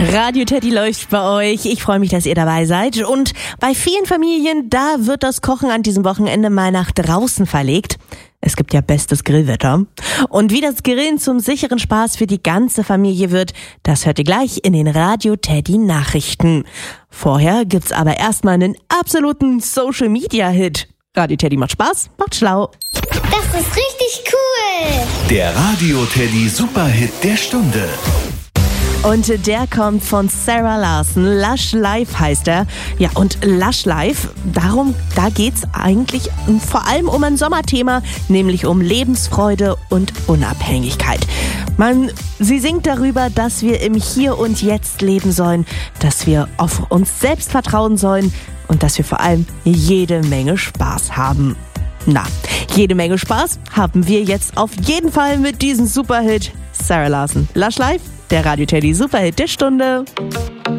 Radio Teddy läuft bei euch. Ich freue mich, dass ihr dabei seid. Und bei vielen Familien, da wird das Kochen an diesem Wochenende mal nach draußen verlegt. Es gibt ja bestes Grillwetter. Und wie das Grillen zum sicheren Spaß für die ganze Familie wird, das hört ihr gleich in den Radio Teddy Nachrichten. Vorher gibt's aber erstmal einen absoluten Social-Media-Hit. Radio Teddy macht Spaß, macht schlau. Das ist richtig cool. Der Radio Teddy Superhit der Stunde. Und der kommt von Sarah Larson. Lush Life heißt er. Ja, und Lush Life, da geht's eigentlich vor allem um ein Sommerthema, nämlich um Lebensfreude und Unabhängigkeit. Sie singt darüber, dass wir im Hier und Jetzt leben sollen, dass wir auf uns selbst vertrauen sollen und dass wir vor allem jede Menge Spaß haben. Jede Menge Spaß haben wir jetzt auf jeden Fall mit diesem Superhit. Sarah Larson, Lush Life, der Radio Teddy Superhit der Stunde.